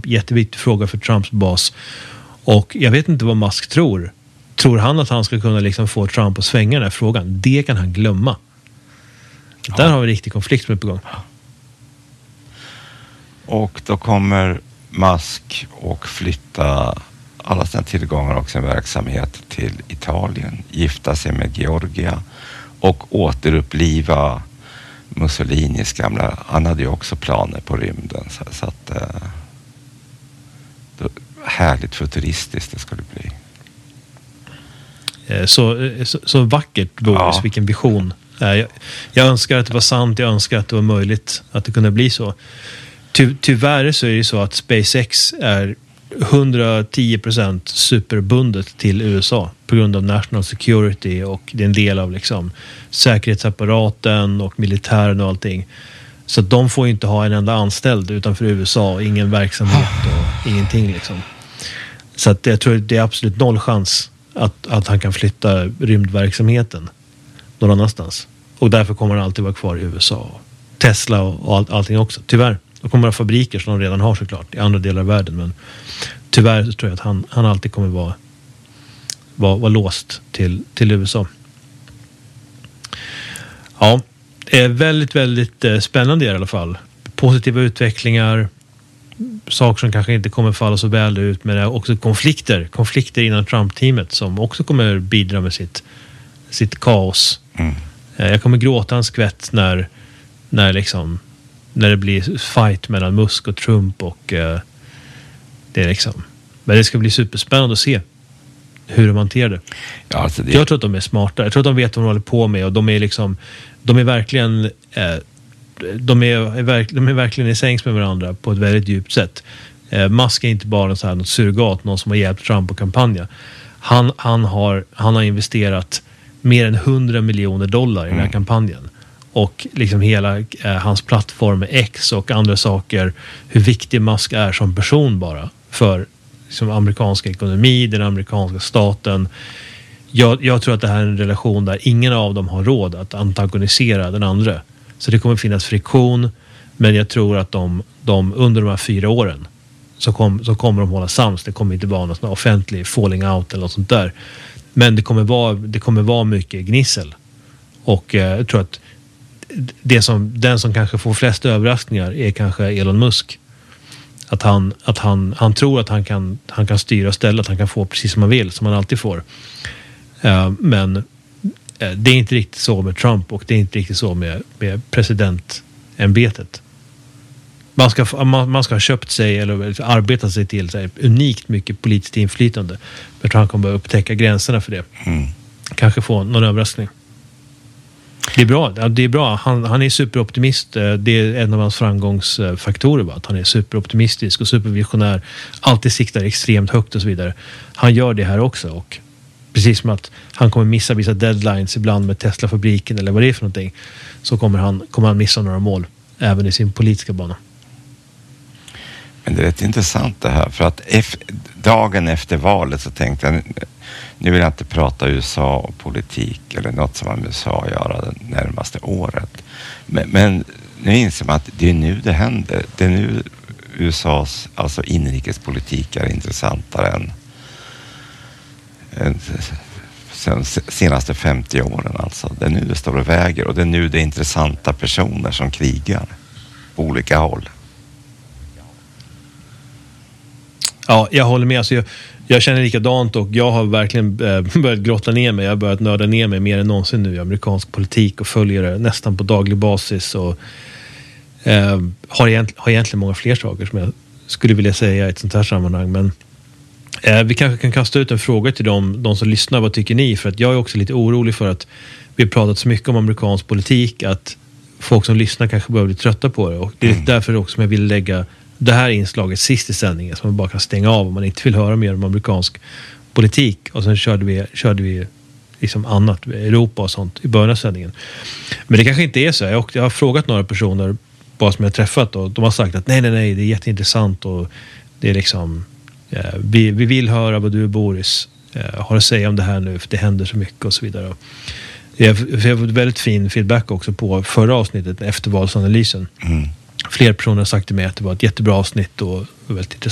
jätteviktig fråga för Trumps bas. Och jag vet inte vad Musk tror. Tror han att han ska kunna liksom få Trump att svänga den här frågan? Det kan han glömma. Ja. Där har vi en riktig konflikt med på gång. Och då kommer Musk och flytta alla sina tillgångar och sin verksamhet till Italien, gifta sig med Georgia och återuppliva Mussolinis gamla, han hade ju också planer på rymden, så att härligt futuristiskt det skulle bli. Så vackert, Boris, vilken vision. Jag önskar att det var sant, jag önskar att det var möjligt att det kunde bli så. Tyvärr så är det så att SpaceX är 110% superbundet till USA på grund av national security, och det är en del av liksom säkerhetsapparaten och militären och allting. Så de får inte ha en enda anställd utanför USA, ingen verksamhet och ingenting liksom. Så att jag tror att det är absolut noll chans att han kan flytta rymdverksamheten någon annanstans. Och därför kommer han alltid vara kvar i USA. Tesla och allting också, tyvärr. De kommer ha fabriker som de redan har såklart i andra delar av världen, men tyvärr så tror jag att han alltid kommer vara låst till USA. Ja, det är väldigt, väldigt spännande i alla fall. Positiva utvecklingar, saker som kanske inte kommer falla så väl ut, men det är också konflikter inom Trump-teamet som också kommer bidra med sitt kaos. Jag kommer gråta en skvätt när det blir fight mellan Musk och Trump, och det är liksom, men det ska bli superspännande att se hur de hanterar det. Ja, alltså jag tror att de är smarta. Jag tror att de vet vad de håller på med, och de är verkligen i sängs med varandra på ett väldigt djupt sätt. Musk är inte bara något surrogat, någon som har hjälpt Trump att kampanja. Han har investerat mer än $100 miljoner i den här kampanjen. Och liksom hela hans plattform X och andra saker, hur viktig Musk är som person bara för liksom amerikanska ekonomi, den amerikanska staten. Jag tror att det här är en relation där ingen av dem har råd att antagonisera den andra. Så det kommer finnas friktion, men jag tror att de under de här 4 åren så kommer de hålla sams. Det kommer inte vara någon offentlig falling out eller något sånt där. Men det kommer vara mycket gnissel. Och jag tror att den som kanske får flest överraskningar är kanske Elon Musk. Att han tror att han kan styra och ställa, att han kan få precis som han vill, som han alltid får. Men det är inte riktigt så med Trump, och det är inte riktigt så med presidentämbetet. Man ska ha köpt sig eller arbetat sig till så här unikt mycket politiskt inflytande. Jag tror han kommer att upptäcka gränserna för det. Kanske få någon överraskning. Det är bra. Han är superoptimist. Det är en av hans framgångsfaktorer, att han är superoptimistisk och supervisionär. Alltid siktar extremt högt och så vidare. Han gör det här också, och precis som att han kommer missa vissa deadlines ibland med Tesla-fabriken eller vad det är för någonting, så kommer han missa några mål även i sin politiska bana. Men det är rätt intressant det här, för att dagen efter valet så tänkte jag, nu vill jag inte prata USA och politik eller något som har med USA att göra det närmaste året. Men nu inser man att det är nu det händer. Det är nu USAs inrikespolitik är intressantare än de senaste 50 åren. Alltså. Det är nu det står och väger, och det är nu det är intressanta personer som krigar på olika håll. Ja, jag håller med. Alltså jag känner likadant, och jag har verkligen börjat grotta ner mig. Jag har börjat nörda ner mig mer än någonsin nu i amerikansk politik och följer det nästan på daglig basis, och har egentligen många fler saker som jag skulle vilja säga i ett sånt här sammanhang. Men vi kanske kan kasta ut en fråga till de som lyssnar. Vad tycker ni? För att jag är också lite orolig för att vi har pratat så mycket om amerikansk politik att folk som lyssnar kanske börjar bli trötta på det, och det är därför också som jag vill lägga det här inslaget sist i sändningen, som man bara kan stänga av om man inte vill höra mer om amerikansk politik. Och sen körde vi liksom annat, Europa och sånt i början av sändningen. Men det kanske inte är så. Jag har frågat några personer bara som jag har träffat, och de har sagt att nej, det är jätteintressant, och det är liksom vi vill höra vad du, Boris, har att säga om det här nu, för det händer så mycket och så vidare. Jag har fått väldigt fin feedback också på förra avsnittet, eftervalsanalysen. Fler personer har sagt till mig att det var ett jättebra avsnitt och väldigt intressant.